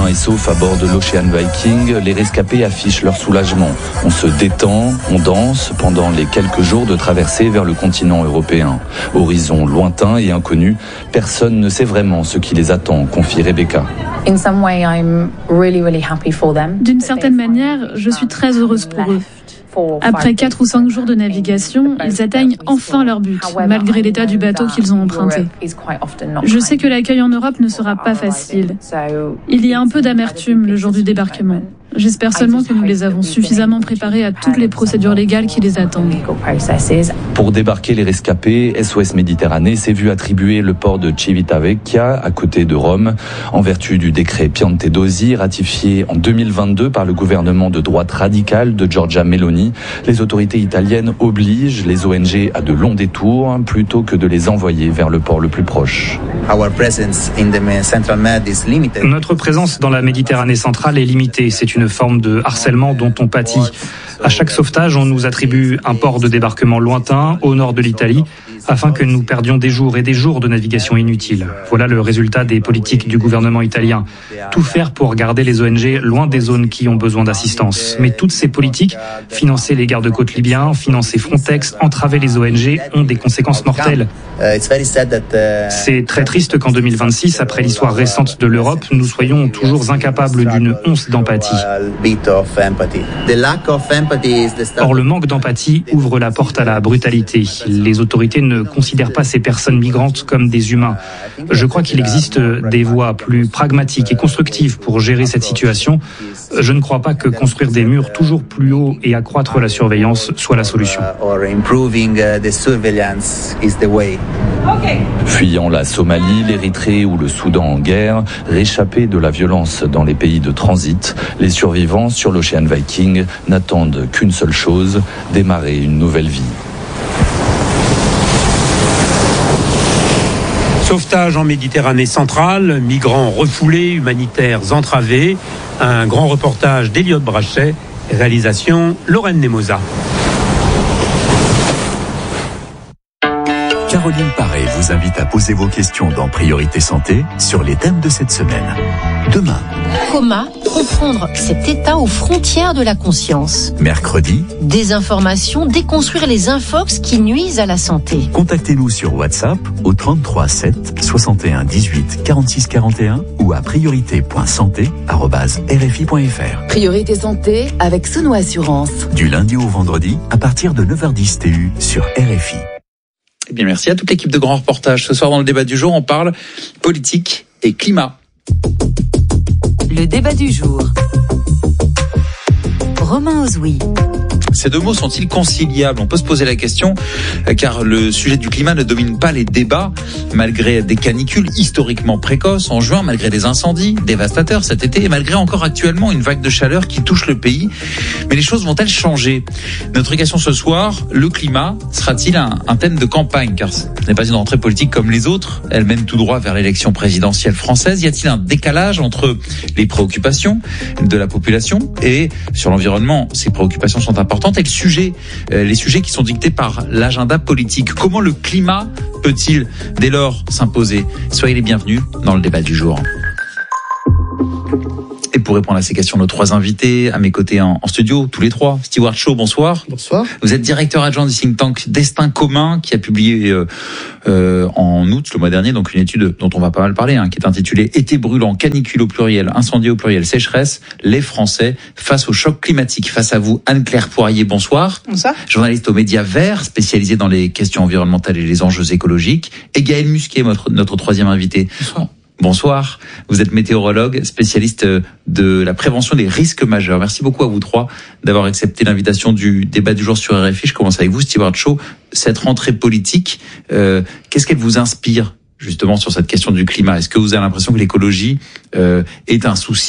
et sauf à bord de l'Ocean Viking, les rescapés affichent leur soulagement. On se détend, on danse pendant les quelques jours de traversée vers le continent européen. Horizon lointain et inconnu, personne ne sait vraiment ce qui les attend, confie Rebecca. D'une certaine manière, je suis très heureuse pour eux. Après 4 ou 5 jours de navigation, ils atteignent enfin leur but, malgré l'état du bateau qu'ils ont emprunté. Je sais que l'accueil en Europe ne sera pas facile. Il y a un peu d'amertume le jour du débarquement. J'espère seulement que nous les avons suffisamment préparés à toutes les procédures légales qui les attendent. Pour débarquer les rescapés, SOS Méditerranée s'est vu attribuer le port de Civitavecchia, à côté de Rome, en vertu du décret Piantedosi, ratifié en 2022 par le gouvernement de droite radicale de Giorgia Meloni. Les autorités italiennes obligent les ONG à de longs détours plutôt que de les envoyer vers le port le plus proche. Notre présence dans la Méditerranée centrale est limitée. C'est une forme de harcèlement dont on pâtit. À chaque sauvetage, on nous attribue un port de débarquement lointain au nord de l'Italie afin que nous perdions des jours et des jours de navigation inutile. Voilà le résultat des politiques du gouvernement italien. Tout faire pour garder les ONG loin des zones qui ont besoin d'assistance. Mais toutes ces politiques, financer les gardes-côtes libyens, financer Frontex, entraver les ONG, ont des conséquences mortelles. C'est très triste qu'en 2026, après l'histoire récente de l'Europe, nous soyons toujours incapables d'une once d'empathie. Or, le manque d'empathie ouvre la porte à la brutalité. Les autorités ne considèrent pas ces personnes migrantes comme des humains. Je crois qu'il existe des voies plus pragmatiques et constructives pour gérer cette situation. Je ne crois pas que construire des murs toujours plus hauts et accroître la surveillance soit la solution. Fuyant la Somalie, l'Érythrée ou le Soudan en guerre, réchappés de la violence dans les pays de transit, les survivants sur l'Ocean Viking n'attendent qu'une seule chose, démarrer une nouvelle vie. Sauvetage en Méditerranée centrale, migrants refoulés, humanitaires entravés. Un grand reportage d'Eliott Brachet, réalisation Lorraine Nemosa. Caroline Paré vous invite à poser vos questions dans Priorité Santé sur les thèmes de cette semaine. Demain. Comment comprendre cet état aux frontières de la conscience? Mercredi. Désinformation, déconstruire les infox qui nuisent à la santé. Contactez-nous sur WhatsApp au 33 7 61 18 46 41 ou à priorité.santé@rfi.fr. Priorité Santé avec Sono Assurance. Du lundi au vendredi à partir de 9h10 TU sur RFI. Eh bien, merci à toute l'équipe de Grand Reportage. Ce soir, dans le débat du jour, on parle politique et climat. Le débat du jour. Romain Ozoui. Ces deux mots sont-ils conciliables? On peut se poser la question, car le sujet du climat ne domine pas les débats, malgré des canicules historiquement précoces en juin, malgré des incendies dévastateurs cet été, et malgré encore actuellement une vague de chaleur qui touche le pays. Mais les choses vont-elles changer? Notre question ce soir, le climat, sera-t-il un thème de campagne? Car ce n'est pas une rentrée politique comme les autres, elle mène tout droit vers l'élection présidentielle française. Y a-t-il un décalage entre les préoccupations de la population et sur l'environnement? Ces préoccupations sont importantes. Et les sujets qui sont dictés par l'agenda politique. Comment le climat peut-il dès lors s'imposer? Soyez les bienvenus dans le débat du jour. Et pour répondre à ces questions, nos trois invités à mes côtés en studio, tous les trois. Stewart Shaw, bonsoir. Bonsoir. Vous êtes directeur adjoint du think tank Destin commun, qui a publié en août, le mois dernier, donc une étude dont on va pas mal parler, qui est intitulée « Été brûlant, canicule au pluriel, incendie au pluriel, sécheresse, les Français face au choc climatique ». Face à vous, Anne-Claire Poirier, bonsoir. Bonsoir. Journaliste aux médias verts, spécialisée dans les questions environnementales et les enjeux écologiques. Et Gaël Musquet, notre troisième invité. Bonsoir. Bonsoir, vous êtes météorologue, spécialiste de la prévention des risques majeurs. Merci beaucoup à vous trois d'avoir accepté l'invitation du débat du jour sur RFI. Je commence avec vous, Stewart Shaw. Cette rentrée politique, qu'est-ce qu'elle vous inspire justement sur cette question du climat? Est-ce que vous avez l'impression que l'écologie est un souci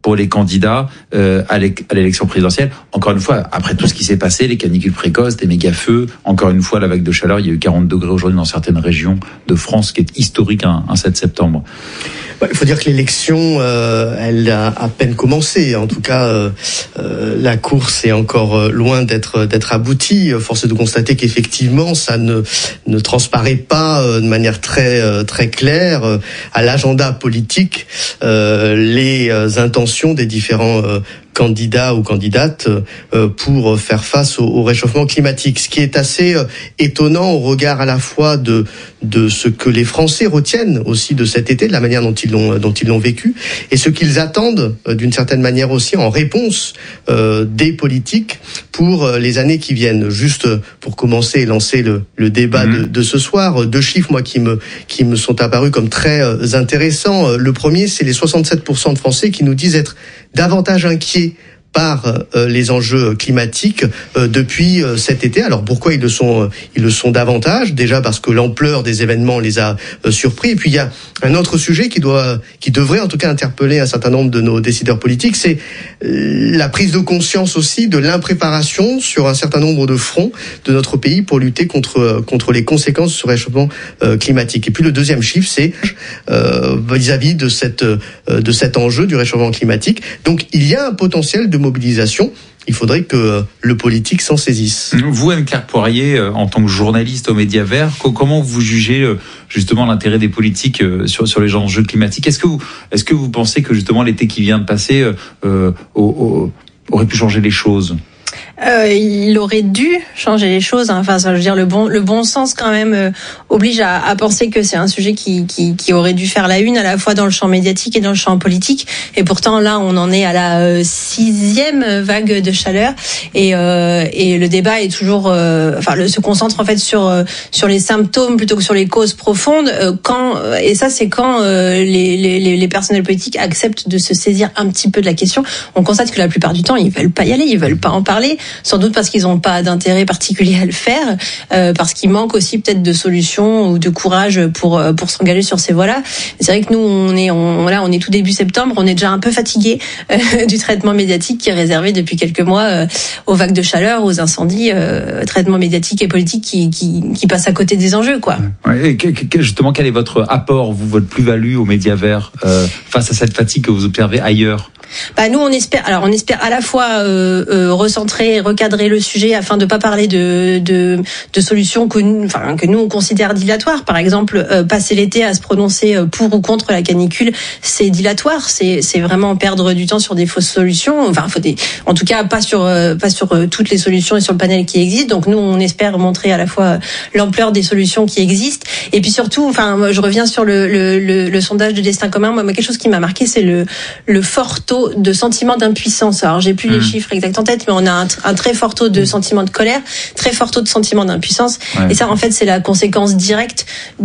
pour les candidats à l'élection présidentielle. Encore une fois, après tout ce qui s'est passé, les canicules précoces, les méga-feux, encore une fois, la vague de chaleur, il y a eu 40 degrés aujourd'hui dans certaines régions de France, qui est historique un 7 septembre. Il faut dire que l'élection, elle a à peine commencé. En tout cas, la course est encore loin d'être aboutie. Force est de constater qu'effectivement, ça ne transparaît pas de manière très claire à l'agenda politique les intentions des différents candidats ou candidates pour faire face au réchauffement climatique. Ce qui est assez étonnant au regard à la fois de ce que les Français retiennent aussi de cet été, de la manière dont ils l'ont vécu, et ce qu'ils attendent d'une certaine manière aussi en réponse des politiques pour les années qui viennent. Juste pour commencer et lancer le débat de ce soir, 2 chiffres moi qui me sont apparus comme très intéressants. Le premier, c'est les 67% de Français qui nous disent être davantage inquiets par les enjeux climatiques depuis cet été. Alors pourquoi ils le sont davantage? Déjà parce que l'ampleur des événements les a surpris. Et puis il y a un autre sujet qui devrait en tout cas interpeller un certain nombre de nos décideurs politiques, c'est la prise de conscience aussi de l'impréparation sur un certain nombre de fronts de notre pays pour lutter contre les conséquences de ce réchauffement climatique. Et puis le deuxième chiffre, c'est vis-à-vis de cet enjeu du réchauffement climatique. Donc il y a un potentiel de mobilisation. Il faudrait que le politique s'en saisisse. Vous, Anne-Claire Poirier, en tant que journaliste aux médias verts, comment vous jugez justement l'intérêt des politiques sur les enjeux climatiques? Est-ce que vous pensez que justement l'été qui vient de passer aurait pu changer les choses? Il aurait dû changer les choses. Enfin, ça, je veux dire, le bon sens quand même oblige à penser que c'est un sujet qui aurait dû faire la une à la fois dans le champ médiatique et dans le champ politique. Et pourtant, là, on en est à la 6e vague de chaleur et le débat est toujours, se concentre en fait sur les symptômes plutôt que sur les causes profondes. Et ça, c'est quand les personnels politiques acceptent de se saisir un petit peu de la question. On constate que la plupart du temps, ils veulent pas y aller, ils veulent pas en parler. Sans doute parce qu'ils n'ont pas d'intérêt particulier à le faire, parce qu'il manque aussi peut-être de solutions ou de courage pour s'engager sur ces voies-là. C'est vrai que nous, on est tout début septembre, on est déjà un peu fatigué du traitement médiatique qui est réservé depuis quelques mois aux vagues de chaleur, aux incendies, traitement médiatique et politique qui passe à côté des enjeux, quoi. Ouais, justement, quel est votre apport, votre plus-value aux médias verts face à cette fatigue que vous observez ailleurs? Nous, on espère à la fois recentrer, recadrer le sujet afin de pas parler de solutions que nous on considère dilatoires. Par exemple, passer l'été à se prononcer pour ou contre la canicule, c'est dilatoire. C'est vraiment perdre du temps sur des fausses solutions. En tout cas, pas sur toutes les solutions et sur le panel qui existe. Donc nous, on espère montrer à la fois l'ampleur des solutions qui existent. Et puis surtout, je reviens sur le sondage de Destin commun. Moi, quelque chose qui m'a marqué, c'est le fort taux de sentiment d'impuissance. Alors, j'ai plus les chiffres exacts en tête, mais on a un très fort taux de sentiment de colère, très fort taux de sentiment d'impuissance. Ouais. Et ça, en fait, c'est la conséquence directe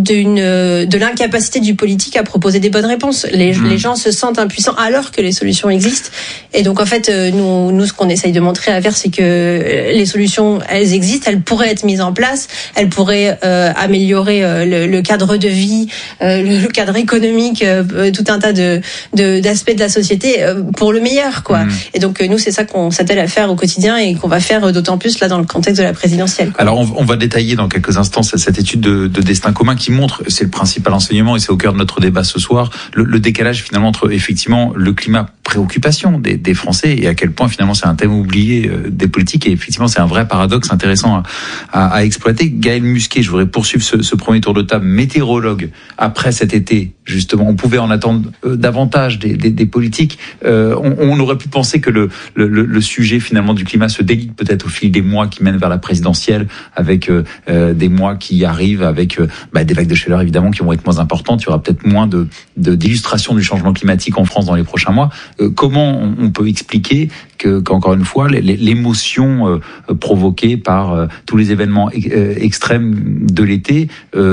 de l'incapacité du politique à proposer des bonnes réponses. Les gens se sentent impuissants alors que les solutions existent. Et donc, en fait, nous, ce qu'on essaye de montrer à Vert, c'est que les solutions, elles existent, elles pourraient être mises en place, elles pourraient améliorer le cadre de vie, le cadre économique, tout un tas d'aspects de la société pour le meilleur, quoi. Et donc nous, c'est ça qu'on s'attelle à faire au quotidien et qu'on va faire d'autant plus là dans le contexte de la présidentielle, quoi. Alors on va détailler dans quelques instants cette étude de Destin commun qui montre, c'est le principal enseignement et c'est au cœur de notre débat ce soir, le décalage finalement entre effectivement le climat préoccupation des Français et à quel point finalement c'est un thème oublié des politiques et effectivement c'est un vrai paradoxe intéressant à exploiter. Gaël Musquet, je voudrais poursuivre ce premier tour de table, météorologue. Après cet été, justement, on pouvait en attendre davantage des politiques. On aurait pu penser que le sujet finalement du climat se délite peut-être au fil des mois qui mènent vers la présidentielle, avec des mois qui arrivent avec des vagues de chaleur évidemment qui vont être moins importantes. Il y aura peut-être moins d'illustrations du changement climatique en France dans les prochains mois. Comment on peut expliquer qu'encore une fois l'émotion provoquée par tous les événements extrêmes de l'été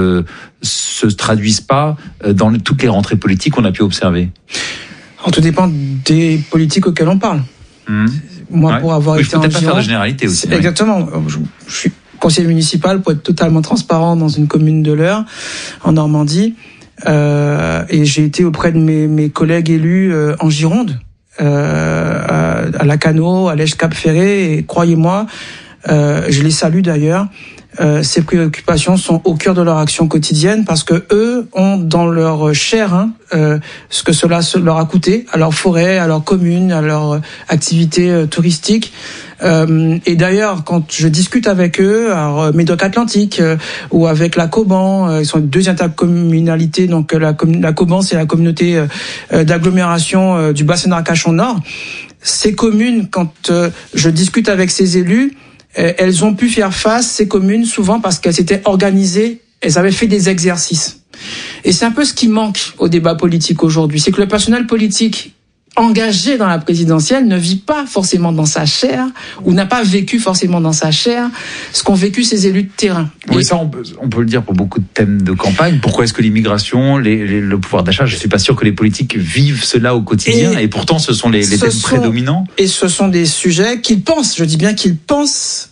se traduisent pas dans toutes les rentrées politiques qu'on a pu observer? Alors, tout dépend des politiques auxquelles on parle. Moi, pour avoir été en Gironde, pas faire de généralité aussi. Exactement. Je suis conseiller municipal pour être totalement transparent dans une commune de l'Eure, en Normandie, et j'ai été auprès de mes collègues élus en Gironde. à Lacanau, à l'Èche-Cap-Ferré, et croyez-moi, je les salue d'ailleurs. Ces préoccupations sont au cœur de leur action quotidienne parce que eux ont dans leur chair ce que cela leur a coûté à leur forêt, à leur commune, à leur activité touristique. Et d'ailleurs, quand je discute avec eux, alors Médoc-Atlantique ou avec la Coban, ils sont deux intercommunalités. Donc la Coban, c'est la communauté d'agglomération du bassin d'Arcachon Nord. Ces communes, quand je discute avec ces élus, elles ont pu faire face, ces communes, souvent parce qu'elles s'étaient organisées, elles avaient fait des exercices. Et c'est un peu ce qui manque au débat politique aujourd'hui, c'est que le personnel politique engagé dans la présidentielle ne vit pas forcément dans sa chair ou n'a pas vécu forcément dans sa chair ce qu'ont vécu ces élus de terrain. Oui, ça on peut le dire pour beaucoup de thèmes de campagne. Pourquoi est-ce que l'immigration, le pouvoir d'achat, je suis pas sûr que les politiques vivent cela au quotidien et pourtant ce sont les thèmes prédominants. Et ce sont des sujets qu'ils pensent, je dis bien qu'ils pensent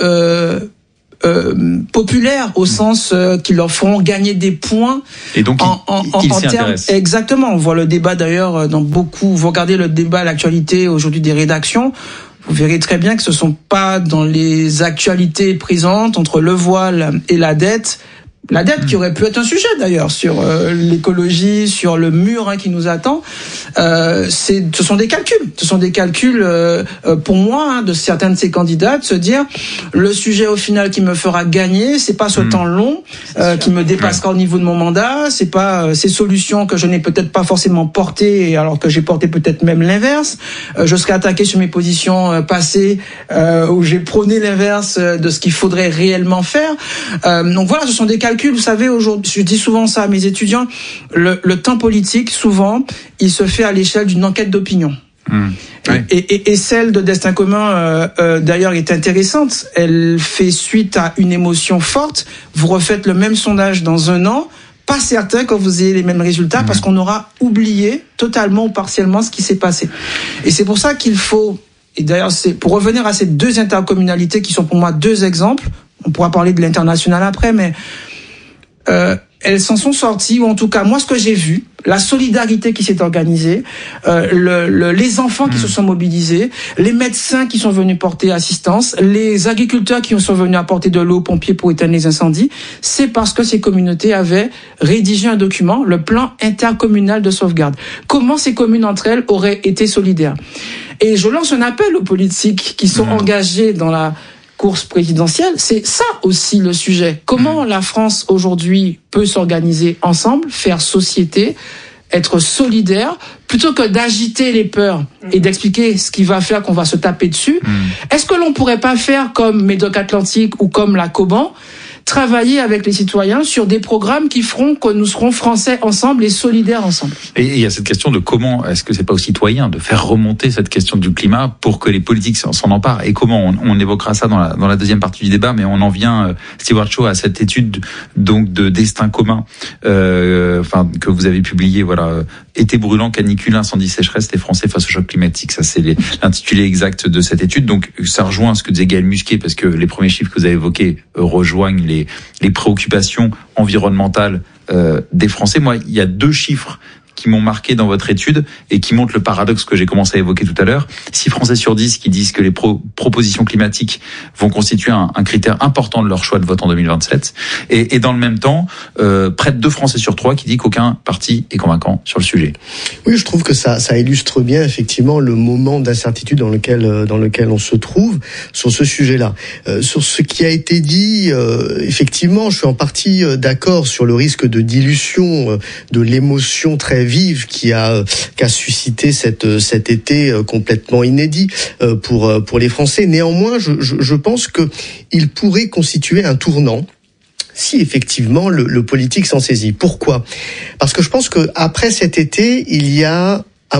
populaires au sens qu'ils leur feront gagner des points. Et donc ils s'y termes, intéressent. Exactement. On voit le débat d'ailleurs dans beaucoup. Vous regardez le débat à l'actualité aujourd'hui des rédactions. Vous verrez très bien que ce sont pas dans les actualités présentes entre le voile et la dette. La dette qui aurait pu être un sujet d'ailleurs sur l'écologie, sur le mur qui nous attend. Ce sont des calculs. Ce sont des calculs pour moi de certains de ces candidats de se dire le sujet au final qui me fera gagner, c'est pas ce temps long qui me dépassera au niveau de mon mandat, c'est pas ces solutions que je n'ai peut-être pas forcément portées alors que j'ai porté peut-être même l'inverse. Je serai attaqué sur mes positions passées où j'ai prôné l'inverse de ce qu'il faudrait réellement faire. Donc voilà, ce sont des calculs. Vous savez, aujourd'hui, je dis souvent ça à mes étudiants, le temps politique, souvent, il se fait à l'échelle d'une enquête d'opinion. Oui. Et celle de Destin commun, d'ailleurs, est intéressante. Elle fait suite à une émotion forte. Vous refaites le même sondage dans un an. Pas certain que vous ayez les mêmes résultats parce qu'on aura oublié totalement ou partiellement ce qui s'est passé. Et c'est pour ça qu'il faut... Et d'ailleurs, c'est pour revenir à ces deux intercommunalités qui sont pour moi deux exemples. On pourra parler de l'international après, mais... elles s'en sont sorties, ou en tout cas, moi, ce que j'ai vu, la solidarité qui s'est organisée, les enfants qui se sont mobilisés, les médecins qui sont venus porter assistance, les agriculteurs qui sont venus apporter de l'eau aux pompiers pour éteindre les incendies, c'est parce que ces communautés avaient rédigé un document, le plan intercommunal de sauvegarde. Comment ces communes entre elles auraient été solidaires? Et je lance un appel aux politiques qui sont engagés dans la course présidentielle, c'est ça aussi le sujet. Comment la France aujourd'hui peut s'organiser ensemble, faire société, être solidaire, plutôt que d'agiter les peurs et d'expliquer ce qui va faire qu'on va se taper dessus. Est-ce que l'on pourrait pas faire comme Médoc-Atlantique ou comme la Coban, travailler avec les citoyens sur des programmes qui feront que nous serons français ensemble et solidaires ensemble. Et il y a cette question de comment est-ce que c'est pas aux citoyens de faire remonter cette question du climat pour que les politiques s'en emparent, et comment on évoquera ça dans la deuxième partie du débat, mais on en vient, Stewart Shaw, à cette étude donc de destin commun que vous avez publié, voilà, été brûlant, canicule, incendie, sécheresse, les Français face au choc climatique. Ça, c'est l'intitulé exact de cette étude. Donc, ça rejoint ce que disait Gaël Musquet, parce que les premiers chiffres que vous avez évoqués rejoignent les préoccupations environnementales des Français. Moi, il y a deux chiffres qui m'ont marqué dans votre étude et qui montrent le paradoxe que j'ai commencé à évoquer tout à l'heure. 6 Français sur 10 qui disent que les propositions climatiques vont constituer un critère important de leur choix de vote en 2027. Et dans le même temps, près de 2 Français sur 3 qui disent qu'aucun parti est convaincant sur le sujet. Oui, je trouve que ça illustre bien effectivement le moment d'incertitude dans lequel on se trouve sur ce sujet-là. Sur ce qui a été dit, effectivement, je suis en partie d'accord sur le risque de dilution de l'émotion très vive qui a suscité cet été complètement inédit pour les Français. Néanmoins, je pense que il pourrait constituer un tournant si effectivement le politique s'en saisit. Pourquoi ? Parce que je pense que après cet été, il y a